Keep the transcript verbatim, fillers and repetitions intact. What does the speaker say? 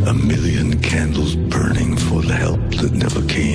A million candles burning for the help that never came.